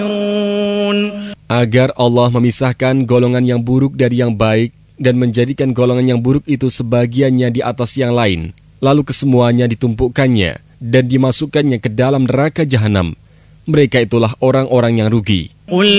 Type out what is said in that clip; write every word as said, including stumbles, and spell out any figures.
Agar Allah memisahkan golongan yang buruk dari yang baik dan menjadikan golongan yang buruk itu sebagiannya di atas yang lain, lalu kesemuanya ditumpukkannya dan dimasukkannya ke dalam neraka jahanam. Mereka itulah orang-orang yang rugi.